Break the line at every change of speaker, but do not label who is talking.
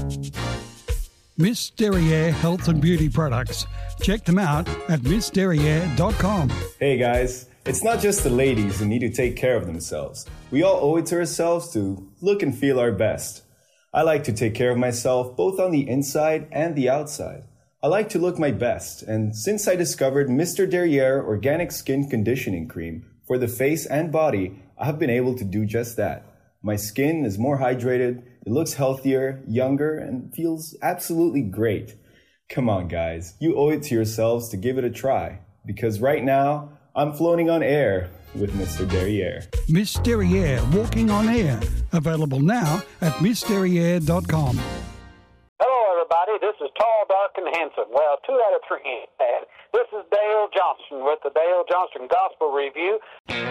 Miss Derriere Health and Beauty Products. Check them out at missderriere.com.
Hey guys, it's not just the ladies who need to take care of themselves. We all owe it to ourselves to look and feel our best. I like to take care of myself both on the inside and the outside. I like to look my best, and since I discovered Mr. Derriere Organic Skin Conditioning Cream for the face and body, I have been able to do just that. My skin is more hydrated, it looks healthier, younger, and feels absolutely great. Come on, guys. You owe it to yourselves to give it a try. Because right now, I'm floating on air with Mr. Derriere.
Miss Derriere Walking on Air. Available now at missderriere.com.
Hello, everybody. This is Tall, Dark, and Handsome. Well, 2 out of 3 ain't bad. This is Dale Johnston with the Dale Johnston Gospel Review.